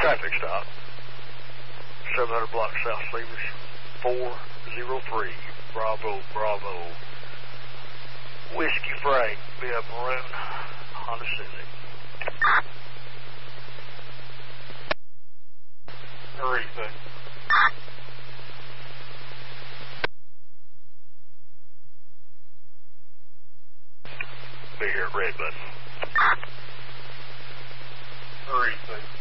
traffic stop. 700 block South Slavish 403. Bravo, Bravo. Whiskey Frank, be up Maroon, Honda Civic. Everything. Be here at Red Button. Everything.